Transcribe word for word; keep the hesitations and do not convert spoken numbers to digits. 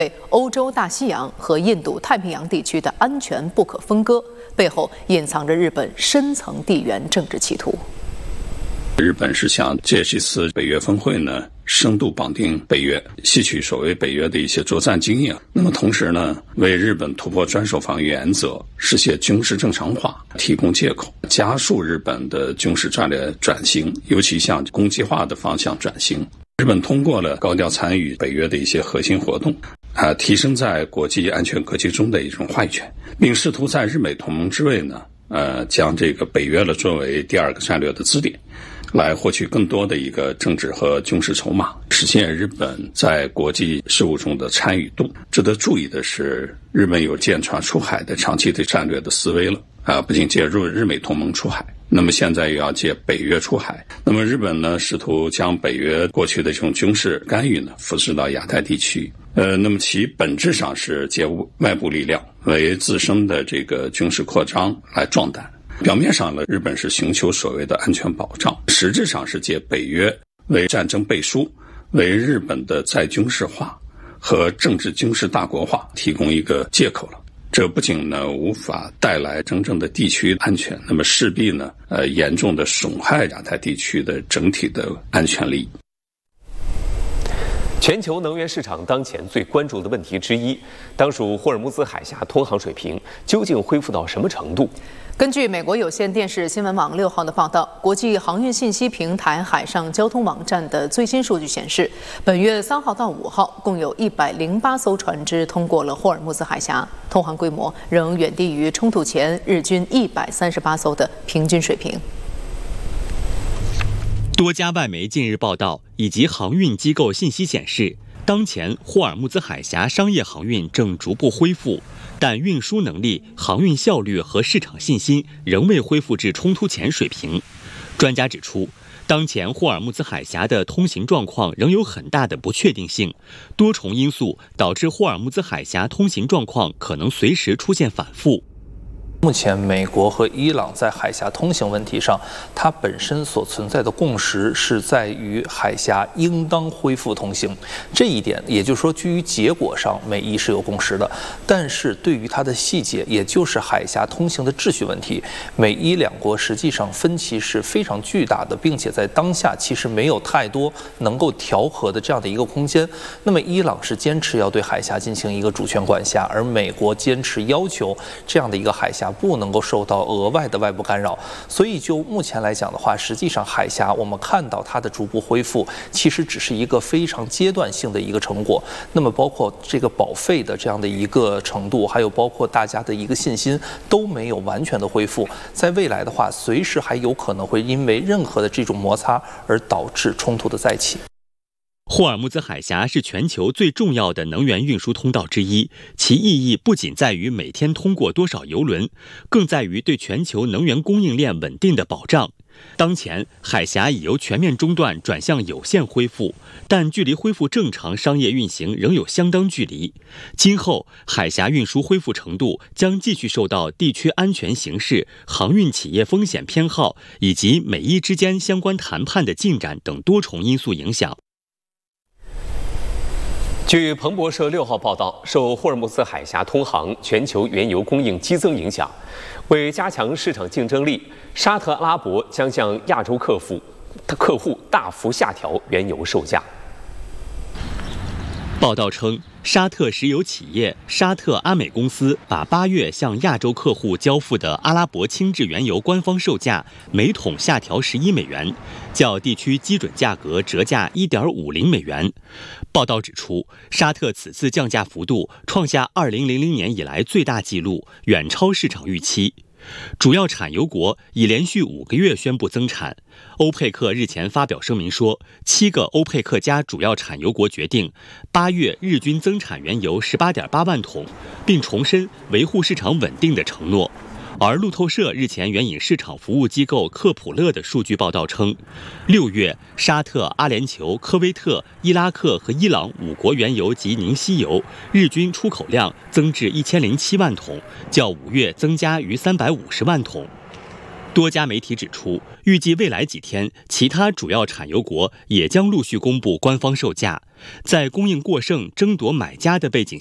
欧洲大西洋和印度太平洋地区的安全不可分割，背后隐藏着日本深层地缘政治企图。 日本是想借这次北约峰会呢，深度绑定北约，吸取所谓北约的一些作战经验。那么同时呢，为日本突破专守防御原则、实现军事正常化提供借口，加速日本的军事战略转型，尤其向攻击化的方向转型。日本通过了高调参与北约的一些核心活动，啊，提升在国际安全格局中的一种话语权，并试图在日美同盟之位呢，呃，将这个北约了作为第二个战略的支点，来获取更多的一个政治和军事筹码，实现日本在国际事务中的参与度。值得注意的是，日本有舰船出海的长期的战略的思维了，啊，不仅介入日美同盟出海，那么现在又要借北约出海。那么日本呢，试图将北约过去的这种军事干预呢，复制到亚太地区。呃，那么其本质上是借外部力量为自身的这个军事扩张来壮胆。表面上呢，日本是寻求所谓的安全保障，实质上是借北约为战争背书，为日本的再军事化和政治军事大国化提供一个借口了。这不仅呢无法带来真正的地区安全，那么势必呢呃严重的损害亚太地区的整体的安全利益。 全球能源市场当前最关注的问题之一，当属霍尔木兹海峡通航水平究竟恢复到什么程度？ 根据美国有线电视新闻网六号的报道，国际航运信息平台海上交通网站的最新数据显示，本月三号到五号，共有一百零八艘船只通过了霍尔木兹海峡，通航规模仍远低于冲突前日均一百三十八艘的平均水平。 多家外媒近日报道以及航运机构信息显示，当前霍尔木兹海峡商业航运正逐步恢复，但运输能力、航运效率和市场信心仍未恢复至冲突前水平。专家指出，当前霍尔木兹海峡的通行状况仍有很大的不确定性，多重因素导致霍尔木兹海峡通行状况可能随时出现反复。 目前，美国和伊朗在海峡通行问题上，它本身所存在的共识是在于海峡应当恢复通行这一点，也就是说，基于结果上，美伊是有共识的。但是对于它的细节，也就是海峡通行的秩序问题，美伊两国实际上分歧是非常巨大的，并且在当下其实没有太多能够调和的这样的一个空间。那么，伊朗是坚持要对海峡进行一个主权管辖，而美国坚持要求这样的一个海峡不能够受到额外的外部干扰，所以就目前来讲的话，实际上海峡我们看到它的逐步恢复，其实只是一个非常阶段性的一个成果。那么包括这个保费的这样的一个程度，还有包括大家的一个信心都没有完全的恢复，在未来的话，随时还有可能会因为任何的这种摩擦而导致冲突的再起。 霍尔木兹海峡是全球最重要的能源运输通道之一，其意义不仅在于每天通过多少油轮，更在于对全球能源供应链稳定的保障。当前，海峡已由全面中断转向有限恢复，但距离恢复正常商业运行仍有相当距离。今后，海峡运输恢复程度将继续受到地区安全形势、航运企业风险偏好以及美伊之间相关谈判的进展等多重因素影响。 据彭博社六号报道，受霍尔木兹海峡通航、全球原油供应激增影响，为加强市场竞争力，沙特阿拉伯将向亚洲客户客户大幅下调原油售价。 报道称，沙特石油企业沙特阿美公司把八月向亚洲客户交付的阿拉伯轻质原油官方售价每桶下调十一美元，较地区基准价格折价一点五零美元。报道指出，沙特此次降价幅度创下二零零零年以来最大纪录，远超市场预期。主要产油国已连续五个月宣布增产。欧佩克日前发表声明说，七个欧佩克加主要产油国决定八月日均增产原油十八点八万桶，并重申维护市场稳定的承诺。而路透社日前援引市场服务机构克普勒的数据报道称，六月沙特、阿联酋、科威特、伊拉克和伊朗五国原油及凝稀油日均出口量增至一千零七万桶，较五月增加逾三百五十万桶。 多家媒体指出，预计未来几天，其他主要产油国也将陆续公布官方售价。在供应过剩、争夺买家的背景